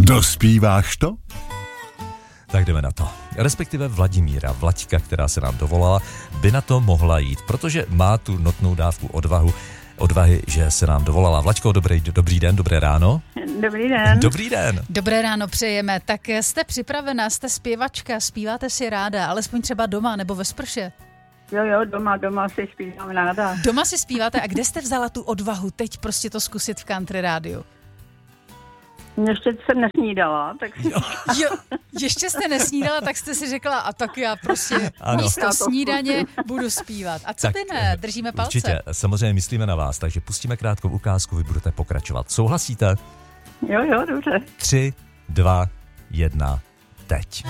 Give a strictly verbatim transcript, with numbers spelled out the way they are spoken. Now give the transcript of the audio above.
Dospíváš to? Tak jdeme na to. Respektive Vladimíra Vlaďka, která se nám dovolala, by na to mohla jít, protože má tu notnou dávku odvahu, odvahy, že se nám dovolala. Vlaďko, dobrý, dobrý den, dobré ráno. Dobrý den. Dobrý den. Dobré ráno přejeme. Tak jste připravená, jste zpěvačka, zpíváte si ráda, alespoň třeba doma nebo ve sprše? Jo, jo, doma, doma si zpívám ráda. Doma si zpíváte a kde jste vzala tu odvahu teď prostě to zkusit v country rádiu? Ještě jsem nesnídala, tak si... Jo, ještě jste nesnídala, tak jste si řekla, a tak já prostě Ano. místo snídaně budu zpívat. A co Tak, ty ne? Držíme palce. Určitě, samozřejmě myslíme na vás, takže pustíme krátkou ukázku, vy budete pokračovat. Souhlasíte? Jo, jo, dobře. Tři, dva, jedna, teď.